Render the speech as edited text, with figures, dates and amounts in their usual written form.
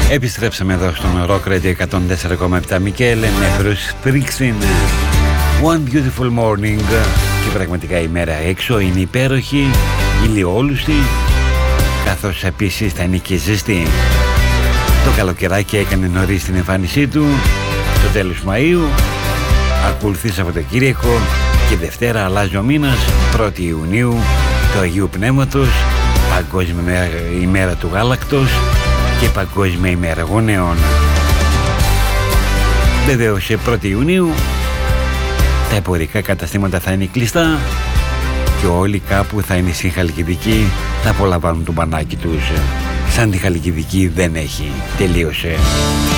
Επιστρέψαμε εδώ στον Rock Radio 104,7 Μικέλε με Bruce Springsteen. One beautiful morning. Και πραγματικά η μέρα έξω είναι υπέροχη, ηλιόλουστη, καθώς επίσης θα είναι και ζεστή. Το καλοκαιράκι έκανε νωρίς την εμφάνισή του, στο τέλος Μαΐου. Ακολουθεί Σαββατοκύριακο και Δευτέρα αλλάζει ο μήνας, 1η Ιουνίου, του Αγίου Πνεύματος, Παγκόσμια ημέρα του γάλακτος και Παγκόσμια ημέρα γονέων. Βεβαίως σε 1η Ιουνίου τα εμπορικά καταστήματα θα είναι κλειστά και όλοι κάπου θα είναι στην Χαλκιδική, θα απολαμβάνουν το μπανάκι τους. Σαν τη Χαλκιδική δεν έχει, τελείωσε.